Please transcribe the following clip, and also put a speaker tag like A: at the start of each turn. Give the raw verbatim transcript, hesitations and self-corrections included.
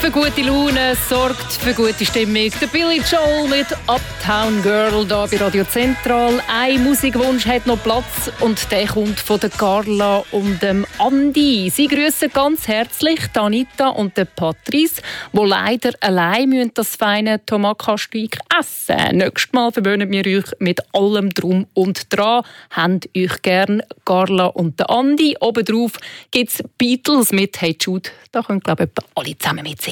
A: für gute Laune, sorgt für gute Stimmung. Der Billy Joel mit Uptown Girl hier bei Radio Zentral. Ein Musikwunsch hat noch Platz und der kommt von der Carla und dem Andi. Sie grüßen ganz herzlich Anita und den Patrice, die leider allein das feine Tomatensteak essen müssen. Nächstes Mal verwöhnen wir euch mit allem Drum und Dran. Habt euch gern Carla und den Andi. Obendrauf gibt es Beatles mit «Hey Jude». Da können, glaube ich, alle zusammen mitsingen.